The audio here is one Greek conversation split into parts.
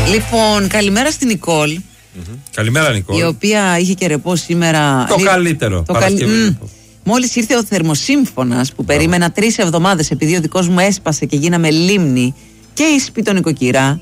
Λοιπόν, καλημέρα στην Νικόλ. Καλημέρα, Νικόλ. Η οποία είχε και ρεπό σήμερα. Το καλύτερο. Μόλις ήρθε ο θερμοσύμφωνας που περίμενα 3 εβδομάδες, επειδή ο δικός μου έσπασε και γίναμε λίμνη και η σπίτον νοικοκυρά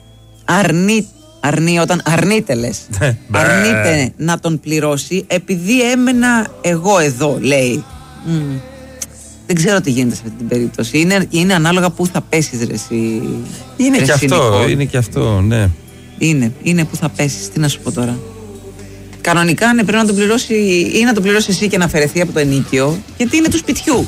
αρνείται λες. Αρνείται να τον πληρώσει επειδή έμενα εγώ εδώ, λέει. Δεν ξέρω τι γίνεται σε αυτή την περίπτωση. Είναι ανάλογα που θα πέσεις, ρε εσύ. Είναι και αυτό, ναι. Είναι που θα πέσεις, τι να σου πω τώρα. Κανονικά ναι, πρέπει να τον πληρώσει ή να τον πληρώσει εσύ και να αφαιρεθεί από το ενίκιο, γιατί είναι του σπιτιού.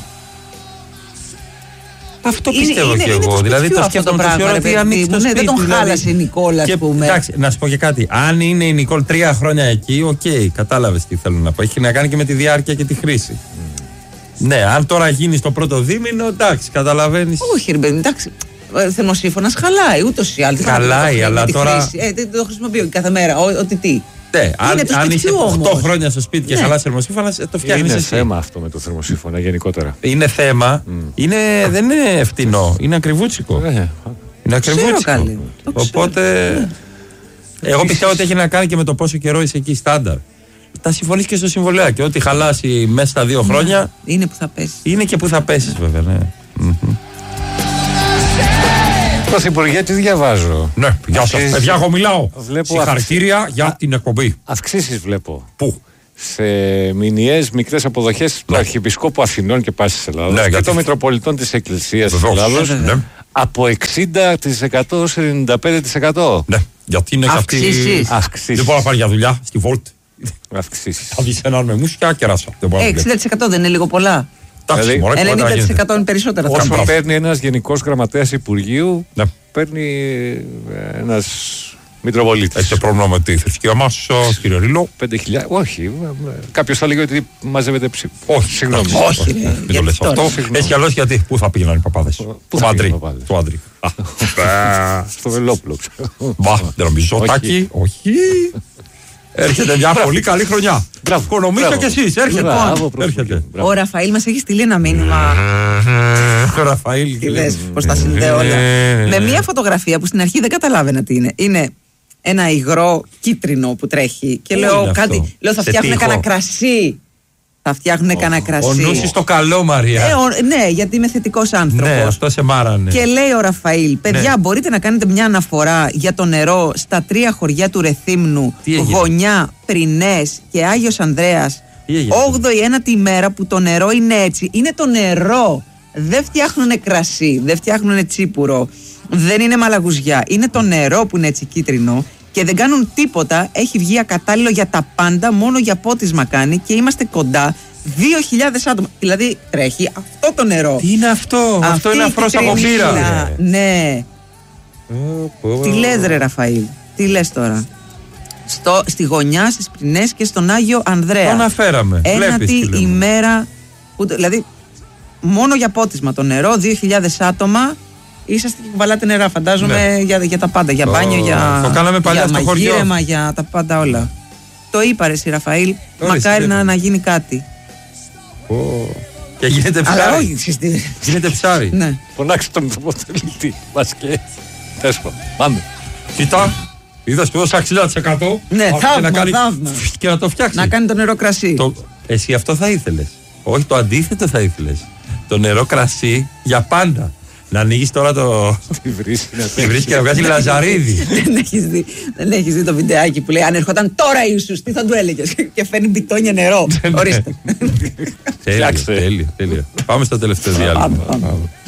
Αυτό πιστεύω και εγώ. Δηλαδή το σκέφτομαι τόση ώρα ότι ανοίξει το σπίτι. Δεν τον χάλασε η Νικόλ, ας πούμε. Εντάξει, να σου πω και κάτι. Αν είναι η Νικόλ 3 χρόνια εκεί, οκ, κατάλαβες τι θέλω να πω. Έχει να κάνει και με τη διάρκεια και τη χρήση. Ναι, αν τώρα γίνει το πρώτο δίμηνο, εντάξει, καταλαβαίνεις. Όχι, ρε παιδί, εντάξει. Θερμοσύμφωνας χαλάει, ούτως ή άλλως. Χαλάει, αλλά τώρα. Δεν το χρησιμοποιώ κάθε μέρα, ότι τι. Ναι, αν είσαι 8 χρόνια στο σπίτι και χαλάς θερμοσύμφωνα, το φτιάχνεις εσύ. Είναι θέμα αυτό με το θερμοσύμφωνα γενικότερα. Είναι θέμα. Δεν είναι φτηνό. Είναι ακριβούτσικο. Είναι ακριβούτσικο. Οπότε. Εγώ πιστεύω ότι έχει να κάνει και με το πόσο καιρό είσαι εκεί στάνταρ. Τα συμφωνείς και στο συμβολέακι. Ό,τι χαλάσει μέσα στα 2 χρόνια. Είναι που θα πέσει. Είναι και που θα πέσει, βέβαια, ναι. Πρωθυπουργέ, τι διαβάζω. Ναι, γεια σας. Παιδιά, εγώ μιλάω. Συγχαρητήρια για την εκπομπή. Αυξήσεις βλέπω. Πού? Σε μηνιαίες μικρές αποδοχές του Αρχιεπισκόπου Αθηνών και Πάσης Ελλάδος και των Μητροπολιτών της Εκκλησίας της Ελλάδος από 60% ως 95%. Ναι, γιατί είναι αυτή. Αυξήσεις. Δεν μπορώ να πάρει για δουλειά στη Volt. Αυξήσεις. Θα δεις έναν με μουσια και ράσα. 60% δεν είναι λίγο πολλά? 90% είναι περισσότερα. Όσο παίρνει ένας γενικός γραμματέας Υπουργείου, παίρνει ένας Μητροπολίτης. Έχετε πρόβλημα με τη θρησκεία μας, κύριε Ρίλο? 5.000, όχι. Κάποιος θα λέγει ότι μαζεύεται ψήφο. Όχι, συγγνώμη. Όχι, δεν το λες αυτό. Έτσι κι αλλιώς, γιατί πού θα πήγαιναν οι παπάδες? Του Άντρη. Στο Βελόπουλο. Μπα, δεν νομίζω. Τάκη, όχι. Έρχεται μια πολύ καλή χρονιά. Οικονομήστε κι εσείς. Έρχεται. Ο Ραφαήλ μας έχει στείλει ένα μήνυμα. Ο Ραφαήλ. Τι λες, πώς τα συνδέω όλα. Με μια φωτογραφία που στην αρχή δεν καταλάβαινα τι είναι. Είναι ένα υγρό κίτρινο που τρέχει. Και λέω κάτι. Λέω, θα φτιάχνουν κανένα κρασί. Θα φτιάχνουν κανένα κρασί. Ο νους στο καλό, Μαρία. Ναι, γιατί είμαι θετικός άνθρωπος. Ναι, αυτό σε μάρανε. Και λέει ο Ραφαήλ, παιδιά, μπορείτε να κάνετε μια αναφορά για το νερό στα 3 χωριά του Ρεθύμνου, Γωνιά, Πρινές και Άγιος Ανδρέας. 8η ένατη ημέρα που το νερό είναι έτσι. Είναι το νερό. Δεν φτιάχνουν κρασί, δεν φτιάχνουν τσίπουρο, δεν είναι μαλαγουζιά. Είναι το νερό που είναι έτσι κίτρινο. Και δεν κάνουν τίποτα, έχει βγει ακατάλληλο για τα πάντα, μόνο για πότισμα κάνει και είμαστε κοντά 2.000 άτομα. Δηλαδή τρέχει αυτό το νερό. Τι είναι αυτό? Αυτό είναι αφρός από πύρα. Ναι. Τι λες, ρε Ραφαήλ, τι λες τώρα? Στη Γωνιά, στις Πρινές και στον Άγιο Ανδρέα. Το αναφέραμε. Ένατη ημέρα, δηλαδή μόνο για πότισμα το νερό, 2.000 άτομα. Είσαστε και κουβαλάτε νερά, φαντάζομαι, για τα πάντα. Για μπάνιο, για μαγείρεμα, για τα πάντα όλα. Το είπα, ρε Ραφαήλ. Μακάρι να γίνει κάτι. Και γίνεται ψάρι. Αλλά όχι, γίνεται ψάρι. Ναι. Φωνάξε τον Μητροπολίτη. Βασικέ. Τέσπα. Πάμε. Κοίτα. Είδες που δώσα 60%. Ναι, θαύμα. Και να το φτιάξει. Να κάνει το νερό κρασί. Εσύ αυτό θα ήθελες? Όχι, το αντίθετο θα ήθελες. Το νερό κρασί για πάντα. Να ανοίγεις τώρα το. Τη βρεις και να βγάζει λαζαρίδι. Δεν έχεις δει το βιντεάκι που λέει αν ερχόταν τώρα Ιησούς, τι θα του έλεγες? Και φέρνει μπιτόνια νερό. Ορίστε. Τέλεια. Πάμε στο τελευταίο διάλειμμα.